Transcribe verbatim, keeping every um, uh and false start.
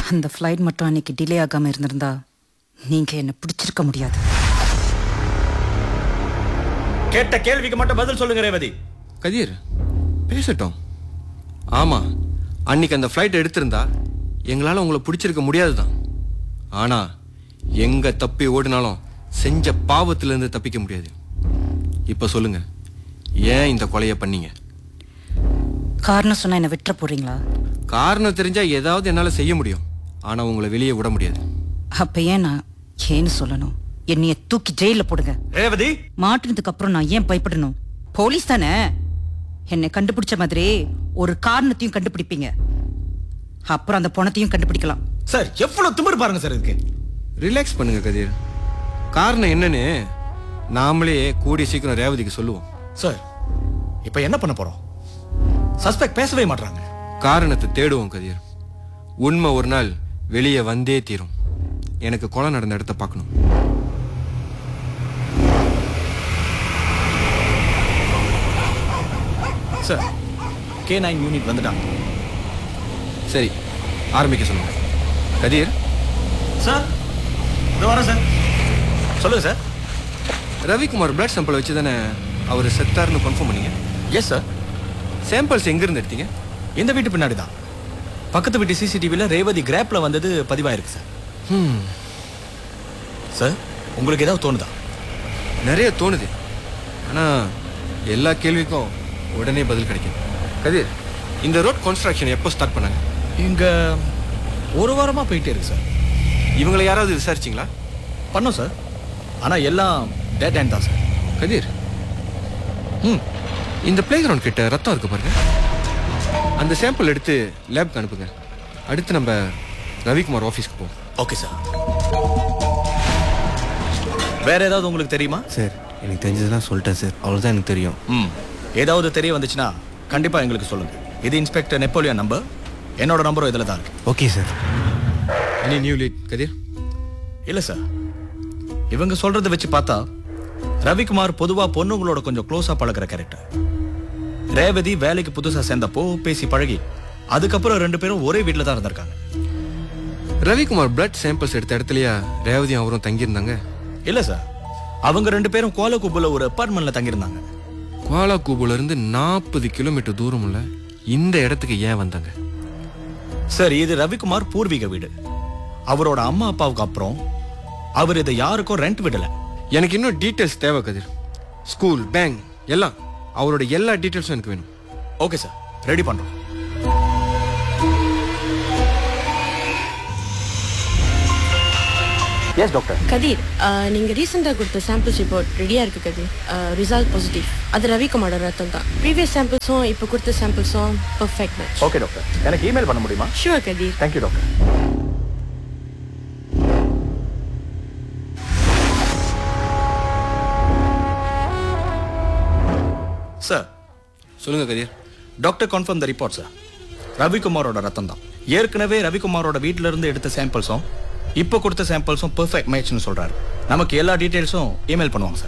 அந்த ஃப்ளைட் மட்டும் அன்னைக்கு டிலே ஆகாம இருந்திருந்தா நீங்க என்ன பிடிச்சிருக்க முடியாது. கேட்ட கேள்விக்கு மட்டும் பதில் சொல்லுங்க ரேவதி. கதிர் பேசட்டும். ஆமா, அன்னைக்கு அந்த ஃப்ளைட் எடுத்திருந்தா எங்களால் உங்களை பிடிச்சிருக்க முடியாதுதான். ஆனா எங்க தப்பி ஓடினாலும் செஞ்ச பாவத்திலிருந்து தப்பிக்க முடியாது. இப்ப சொல்லுங்க, ஏன் இந்த கொலையை பண்ணீங்க? காரணம் சொன்னா என்ன விட்டுற போறீங்களா? காரணம் தெரிஞ்சா ஏதாவது என்னால செய்ய முடியும், ஆனா உங்களை வெளியே விட முடியாது. அப்ப ஏன் நான் ஏன்னு சொல்லணும்? என்னைய தூக்கி ஜெயில போடுங்க. ரேவதி, மாட்டினதுக்கு அப்புறம் நான் ஏன் பயப்படணும்? போலீஸ் தானே. என்னை கண்டுபிடிச்ச மாதிரி ஒரு காரணத்தையும் கண்டுபிடிப்பீங்க, அப்புறம் அந்த பணத்தையும் கண்டுபிடிக்கலாம். சார் எவ்வளவு திமிரு பாருங்க சார் இதுக்கு. ரிலாக்ஸ் பண்ணுங்க கதிர். காரணம் என்னன்னு நாமளே கூடிய சீக்கிரம் ரேவதிக்கு சொல்லுவோம். சார் இப்ப என்ன பண்ண போறோம்? சஸ்பெக்ட் பேசவே மாட்டாங்க. காரணத்தை தேடுவோம் கதிர். உண்மை ஒரு நாள் வெளியே வந்தே தீரும். எனக்கு கொலை நடந்த இடத்த பார்க்கணும். சார் கே நைன் யூனிட் வந்துட்டாங்க. சரி, ஆரம்பிக்க சொல்லுங்க கதிர். சார் இது வரேன் சார். சொல்லுங்க சார். ரவிக்குமார் பிளட் சாம்பிள் வச்சு தானே அவர் செத்தார்னு கன்ஃபார்ம் பண்ணீங்க? Yes sir. சாம்பிள்ஸ் எங்கிருந்து எடுத்தீங்க? இந்த வீட்டு பின்னாடி தான். பக்கத்து வீட்டு சிசிடிவியில் ரேவதி கிராப்ல வந்தது பதிவாயிருக்கு சார். ம் சார் உங்களுக்கு ஏதாவது தோணுதா? நிறைய தோணுது, ஆனால் எல்லா கேள்விக்கும் உடனே பதில் கிடைக்கும். கதிர், இந்த ரோட் கன்ஸ்ட்ரக்ஷன் எப்போ ஸ்டார்ட் பண்ணாங்க? இங்க ஒரு வாரமா போயிட்டே இருக்கு சார். இவங்களை யாராவது விசாரிச்சிங்களா? பண்ணோம் சார், ஆனால் எல்லாம் டேட் ஹேண்ட் தான் சார். கதிர், ம் இந்த பிளே கிரவுண்ட் கிட்ட ரத்தம் இருக்கு பாருங்க. அந்த சாம்பிள் எடுத்து லேப்க்கு அனுப்புங்க. அடுத்து நம்ம ரவிக்குமார் ஆஃபீஸ்க்கு போவோம். Okay sir. வேற ஏதாவது உங்களுக்கு தெரியுமா? சார் எனக்கு தெரிஞ்சதெல்லாம் சொல்லிட்டேன் சார், அவ்வளோதான் எனக்கு தெரியும். ம் ஏதாவது தெரிய வந்துச்சுன்னா கண்டிப்பாக எங்களுக்கு சொல்லுங்க. இது இன்ஸ்பெக்டர் நெப்போலியன் நம்பர். என்னோட நம்பரும் இதில் தான் இருக்கு. Okay sir. Any new lead கதிர்? இல்லை சார், இவங்க சொல்றதை வச்சு பார்த்தா ரவிக்குமார் பொதுவாக பொண்ணுங்களோட கொஞ்சம் க்ளோஸாக பழகிற கேரக்டர். ரேவதி வேலைக்கு புதுசாக சேர்ந்தப்போ பேசி பழகி அதுக்கப்புறம் ரெண்டு பேரும் ஒரே வீட்டில் தான் இருந்திருக்காங்க. ரவிக்குமார் பிளட் சாம்பிள்ஸ் எடுத்த இடத்துலயா ரேவதியும் அவரும் தங்கியிருந்தாங்க? இல்லை சார், அவங்க ரெண்டு பேரும் கோலகுப்புல ஒரு அப்பார்ட்மெண்ட்ல தங்கியிருந்தாங்க. கோலாகூபுல இருந்து நாற்பது கிலோமீட்டர் தூரம் உள்ள இந்த இடத்துக்கு ஏன் வந்தாங்க? சார் இது ரவிக்குமார் பூர்வீக வீடு. அவரோட அம்மா அப்பாவுக்கு அப்புறம் அவர் இதை யாருக்கும் ரெண்ட் விடல. எனக்கு இன்னும் டீட்டெயில்ஸ் தேவை கதிர். ஸ்கூல், பேங்க் எல்லாம், அவரோட எல்லா டீட்டெயில்ஸும் எனக்கு வேணும். ஓகே சார், ரெடி பண்றோம். Yes doctor. கதிர், நீங்க ரீசெண்டா கொடுத்த சாம்பிள்ஸ் ரிப்போர்ட் ரெடியா இருக்கு கதிர். Result positive. அது ரவிக்குமாரோட ரத்தம் தான். ப்ரீவியஸ் சாம்பிள்ஸும் இப்போ கொடுத்த சாம்பிள்ஸும் பெர்ஃபெக்ட் மேட்ச். ஓகே டாக்டர், எனக்கு இமெயில் பண்ண முடியுமா? ஷூர் கதிர். Thank you doctor. சார் சொல்லுங்க கதிர். Doctor confirm the report sir. ரவிக்குமாரோட ரத்தம் தான். ஏற்கனவே ரவிக்குமாரோட வீட்டில இருந்து எடுத்த சாம்பிள்ஸும் இப்போ கொடுத்த சாம்பிள்ஸும் பெர்ஃபெக்ட் மேட்ச்னு சொல்றாரு. நமக்கு எல்லா டீடைல்ஸும் இமெயில் பண்ணுவாங்க சார்.